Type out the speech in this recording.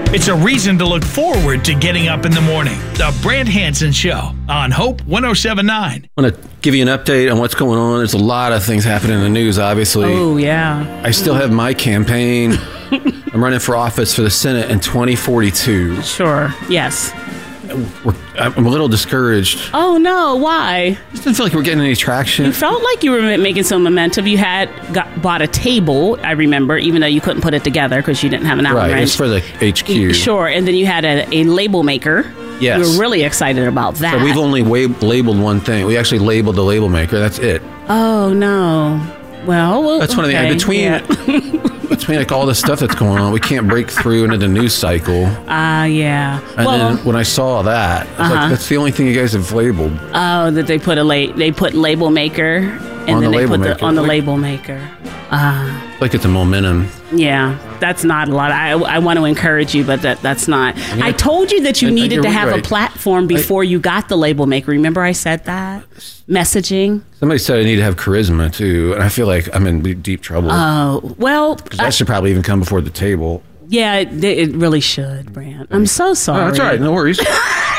It's a reason to look forward to getting up in the morning. The Brant Hansen Show on Hope 107.9. I want to give you an update on what's going on. There's a lot of things happening in the news, obviously. Oh, yeah. I still have my campaign. I'm running for office for the Senate in 2042. Sure. Yes. I'm a little discouraged. Oh, no. Why? Just didn't feel like we're getting any traction. You felt like you were making some momentum. You had bought a table, I remember, even though you couldn't put it together because you didn't have an Allen Right, wrench. it's for the HQ. Sure. And then you had a label maker. Yes. You were really excited about that. So we've only labeled one thing. We actually labeled the label maker. That's it. Oh, no. Well, That's one of the between like all the stuff that's going on, we can't break through into the news cycle. Yeah. And then when I saw that, I was like, that's the only thing you guys have labeled. Oh, that they put they put label maker and On then the they label put maker. on the label maker. Like it's a momentum. Yeah, that's not a lot. I want to encourage you, but that's not. I told you that you needed to have a platform before you got the label maker. Remember I said that? Messaging. Somebody said I need to have charisma too, and I feel like I'm in deep trouble. Oh, well. That should probably even come before the table. Yeah, it really should, Brant. I'm so sorry. Oh, that's all right. No worries.